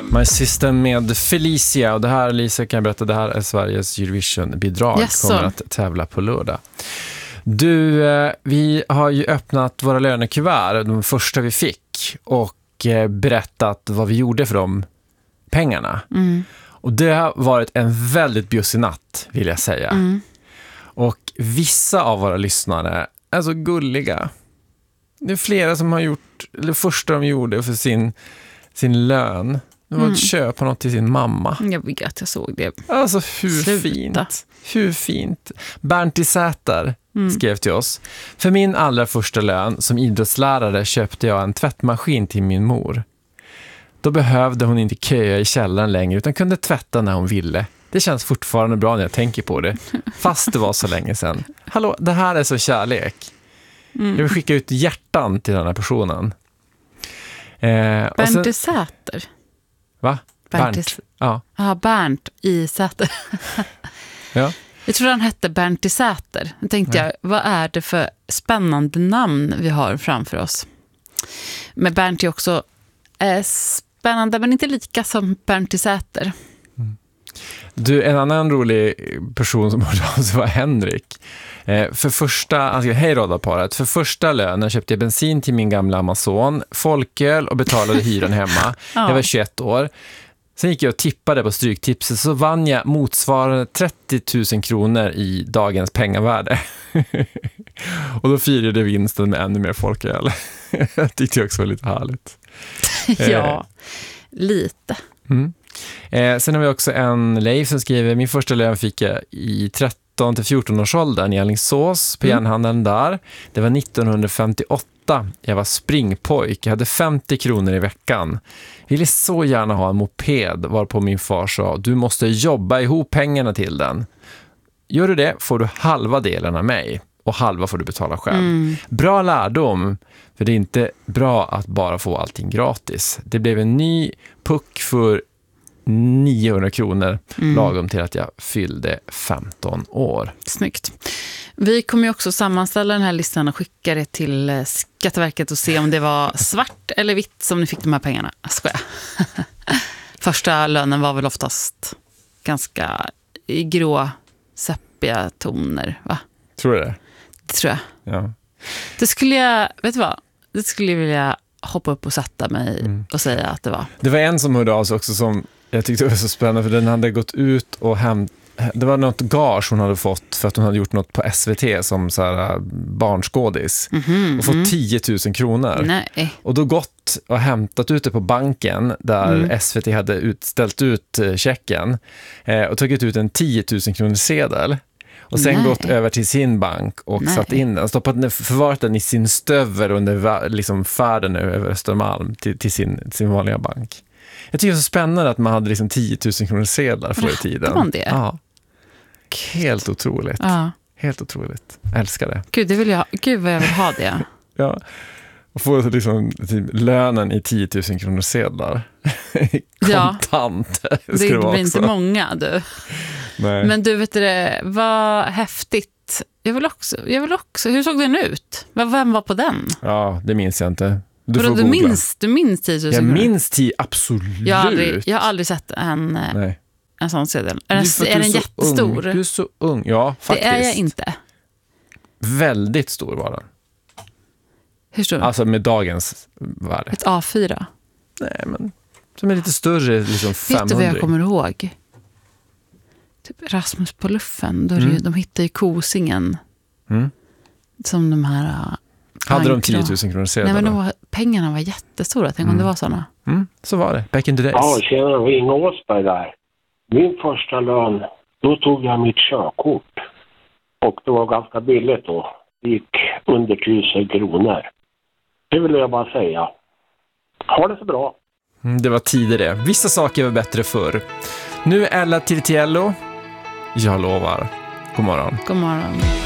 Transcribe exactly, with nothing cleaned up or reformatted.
My System med Felicia. Och det här, Lisa, kan jag berätta, det här är Sveriges Eurovision-bidrag. Yes, kommer att tävla på lördag. Du, eh, vi har ju öppnat våra lönekuvert, de första vi fick, och eh, berättat vad vi gjorde för de pengarna. Mm. Och det har varit en väldigt bjussig natt, vill jag säga. Mm. Och vissa av våra lyssnare är så gulliga. Det är flera som har gjort, eller första de gjorde för sin, sin lön, det var Mm. att köpa något till sin mamma. Jag vet, jag såg det. Alltså hur Sluta. fint. Hur fint. Bernt i Säter Mm. skrev till oss. För min allra första lön som idrottslärare köpte jag en tvättmaskin till min mor. Då behövde hon inte köa i källaren längre utan kunde tvätta när hon ville. Det känns fortfarande bra när jag tänker på det. Fast det var så länge sedan. Hallå, det här är så kärlek. Mm. Jag vill skicka ut hjärtan till den här personen. Eh, och Bernt sen, i Säter. va? Bernt. Bernt. Ja. Ja, Bernt i Säter. Ja. Jag tror han hette Bernt i Säter. Då tänkte Ja. jag, vad är det för spännande namn vi har framför oss? Men Bernt är också eh, spännande, men inte lika som Bernt i Säter. Du, en annan rolig person som hörde av sig var Henrik. Eh, för första, han skrev, hej radarparet, för första lönen köpte jag bensin till min gamla Amazon, folköl och betalade hyran hemma. Ja. Jag var tjugoett år. Sen gick jag och tippade på Stryktipset, så vann jag motsvarande trettio tusen kronor i dagens pengavärde. Och då firade vinsten med ännu mer folköl. Jag tyckte också var lite härligt. Ja, lite. Mm. Eh, sen har vi också en Leif som skriver, min första lön fick jag i tretton till fjorton års åldern i Alingsås på järnhandeln där. Det var nittonhundrafemtioåtta. Jag var springpojk. Jag hade femtio kronor i veckan. Ville så gärna ha en moped, varpå min far sa, du måste jobba ihop pengarna till den. Gör du det får du halva delen av mig och halva får du betala själv. Mm. Bra lärdom, för det är inte bra att bara få allting gratis. Det blev en ny puck för niohundra kronor, Mm. lagom till att jag fyllde femton år. Snyggt. Vi kommer ju också sammanställa den här listan och skicka det till eh, Skatteverket och se om det var svart eller vitt som ni fick de här pengarna. Jag skojar. Första lönen var väl oftast ganska i grå sepia toner, va? Tror du det? Det tror jag. Ja. Det skulle jag, vet du vad? Det skulle jag vilja hoppa upp och sätta mig Mm. och säga att det var. Det var en som hörde av sig också som jag tyckte var så spännande, för den hade gått ut och hämt, det var något gage hon hade fått för att hon hade gjort något på S V T som så här barnskådis Mhm, och fått mm. tio tusen kronor. Nej. Och då gått och hämtat ut det på banken där Mm. S V T hade ut, ställt ut eh, checken eh, och tagit ut en tio tusen kronor sedel. Och sen Nej. gått över till sin bank och Nej. satt in den. Stoppat den, förvarat den i sin stöver under va- liksom färden över Östermalm till, till, sin, till sin vanliga bank. Jag tycker det är så spännande att man hade liksom tio tusen kronor sedlar förr i tiden. Hade man det? Ja. Helt otroligt. Ja. Helt otroligt. Jag älskar det. Gud, det vill jag, gud vad jag vill ha det. Ja. Och få liksom, typ, lönen i tio tusen kronor sedlar. Ja. Kontant. Det ska vara blir inte också. många, du. Nej. Men du, vet det, vad häftigt. Jag vill också, jag vill också. Hur såg den ut? Vem var på den? Ja, det minns jag inte. Du Vadå, får du googla. minns, du minns tio tusen Jag kronor? minns tio, absolut. Jag har aldrig, jag har aldrig sett en, eh, Nej. en sån sedel. Är Det den, för att är du den så jättestor? Ung. Du är så ung. Ja, faktiskt. Det är jag inte. Väldigt stor var den. Hur stor? Alltså med dagens värde. Ett A fyra. Nej, men som är lite större, liksom Vet femhundra. du vad jag kommer ihåg? Typ Rasmus på luffen. Då är det ju, Mm. de hittar ju Kosingen. Mm. Som de här... äh, Hade de bankra- tio tusen kronor sedlar? Nej, men de då? var, pengarna var jättestora. Tänk om Mm. det var såna. Mm, så var det. Back in the days. Ja, tjena, Ring Åsberg där. Min första lön, då tog jag mitt körkort. Och det var ganska billigt då. Det gick under tusen kronor. Det vill jag bara säga. Ha det så bra. Mm, det var tidigare. Vissa saker var bättre förr. Nu är Ella Tirtiello. Jag lovar. God morgon. God morgon.